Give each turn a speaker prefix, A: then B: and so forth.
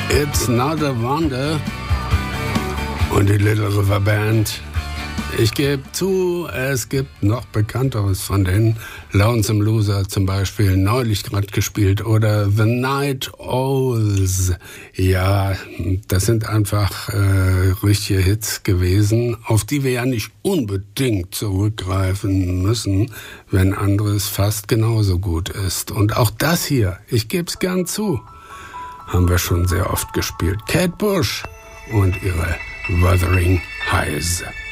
A: It's Not a Wonder und die Little River Band. Ich gebe zu, es gibt noch Bekannteres von denen. Lonesome Loser zum Beispiel, neulich gerade gespielt. Oder The Night Owls. Ja, das sind einfach richtige Hits gewesen, auf die wir ja nicht unbedingt zurückgreifen müssen, wenn anderes fast genauso gut ist. Und auch das hier, ich gebe es gern zu, haben wir schon sehr oft gespielt. Kate Bush und ihre Wuthering Heights.